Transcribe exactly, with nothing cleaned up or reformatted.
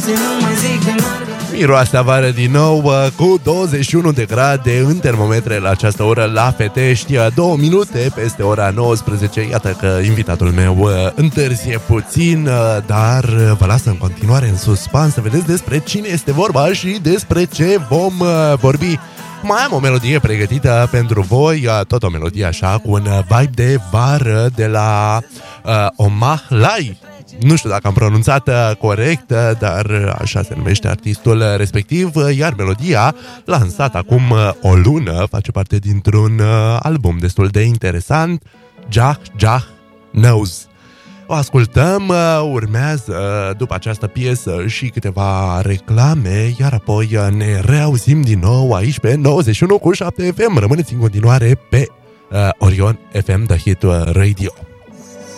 Miroase a vară din nou, cu douăzeci și unu de grade în termometre la această oră la Fetești, două minute peste ora nouăsprezece. Iată că invitatul meu întârzie puțin, dar vă las în continuare în suspans să vedeți despre cine este vorba și despre ce vom vorbi. Mai am o melodie pregătită pentru voi, tot o melodie așa, cu un vibe de vară de la uh, Omahlai. Nu știu dacă am pronunțat corect, dar așa se numește artistul respectiv, iar melodia, lansată acum o lună, face parte dintr-un album destul de interesant, Jah Jah Knows. O ascultăm, urmează după această piesă și câteva reclame, iar apoi ne reauzim din nou aici pe nouăzeci și unu virgulă șapte F M. Rămâneți în continuare pe uh, Orion F M, The Hit Radio.